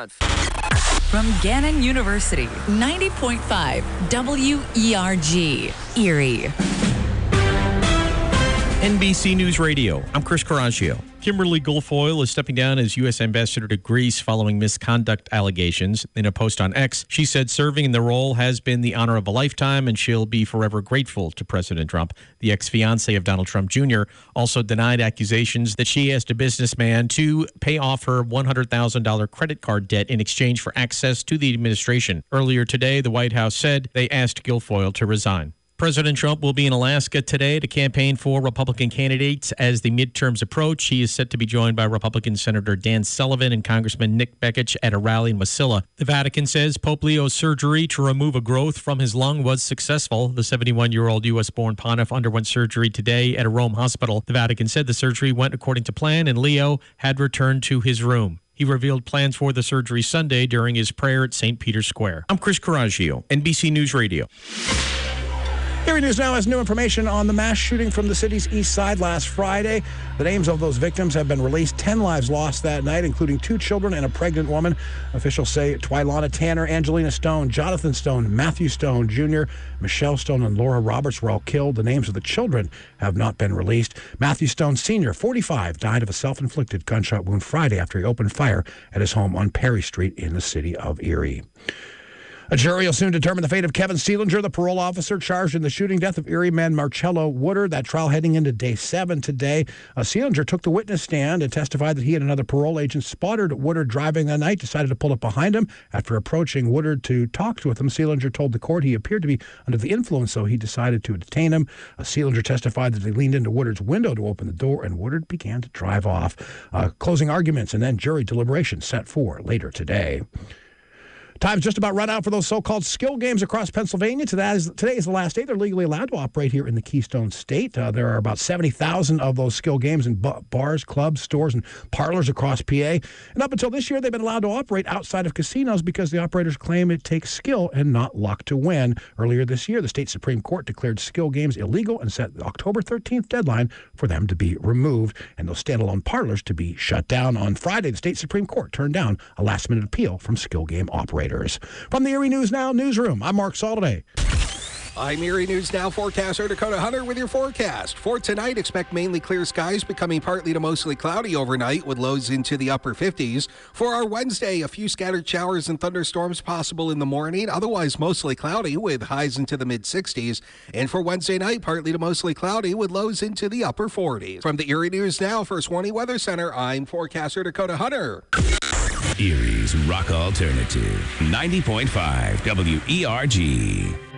out. From Gannon University, 90.5 WERG, Erie. NBC News Radio. I'm Chris Coraggio. Kimberly Guilfoyle is stepping down as U.S. Ambassador to Greece following misconduct allegations. In a post on X, she said serving in the role has been the honor of a lifetime and she'll be forever grateful to President Trump. The ex-fiancé of Donald Trump Jr. also denied accusations that she asked a businessman to pay off her $100,000 credit card debt in exchange for access to the administration. Earlier today, the White House said they asked Guilfoyle to resign. President Trump will be in Alaska today to campaign for Republican candidates as the midterms approach. He is set to be joined by Republican Senator Dan Sullivan and Congressman Nick Begich at a rally in Wasilla. The Vatican says Pope Leo's surgery to remove a growth from his lung was successful. The 71-year-old U.S.-born pontiff underwent surgery today at a Rome hospital. The Vatican said the surgery went according to plan and Leo had returned to his room. He revealed plans for the surgery Sunday during his prayer at St. Peter's Square. I'm Chris Coraggio, NBC News Radio. Erie News Now has new information on the mass shooting from the city's east side last Friday. The names of those victims have been released. 10 lives lost that night, including 2 children and a pregnant woman. Officials say Twilana Tanner, Angelina Stone, Jonathan Stone, Matthew Stone Jr., Michelle Stone, and Laura Roberts were all killed. The names of the children have not been released. Matthew Stone Sr., 45, died of a self-inflicted gunshot wound Friday after he opened fire at his home on Perry Street in the city of Erie. A jury will soon determine the fate of Kevin Seelinger, the parole officer charged in the shooting death of Erie man Marcello Woodard. That trial heading into day 7 today. Seelinger took the witness stand and testified that he and another parole agent spotted Woodard driving that night, decided to pull up behind him. After approaching Woodard to talk with him, Seelinger told the court he appeared to be under the influence, so he decided to detain him. Seelinger testified that he leaned into Woodard's window to open the door, and Woodard began to drive off. Closing arguments and then jury deliberation set for later today. Time's just about run out for those so-called skill games across Pennsylvania. Today is the last day they're legally allowed to operate here in the Keystone State. There are about 70,000 of those skill games in bars, clubs, stores, and parlors across PA. And up until this year, they've been allowed to operate outside of casinos because the operators claim it takes skill and not luck to win. Earlier this year, the state Supreme Court declared skill games illegal and set the October 13th deadline for them to be removed and those standalone parlors to be shut down. On Friday, the state Supreme Court turned down a last-minute appeal from skill game operators. From the Erie News Now newsroom, I'm Mark Soliday. I'm Erie News Now forecaster Dakota Hunter with your forecast. For tonight, expect mainly clear skies becoming partly to mostly cloudy overnight with lows into the upper 50s. For our Wednesday, a few scattered showers and thunderstorms possible in the morning, otherwise mostly cloudy with highs into the mid-60s. And for Wednesday night, partly to mostly cloudy with lows into the upper 40s. From the Erie News Now First Warning Weather Center, I'm forecaster Dakota Hunter. Erie's Rock Alternative, 90.5 WERG.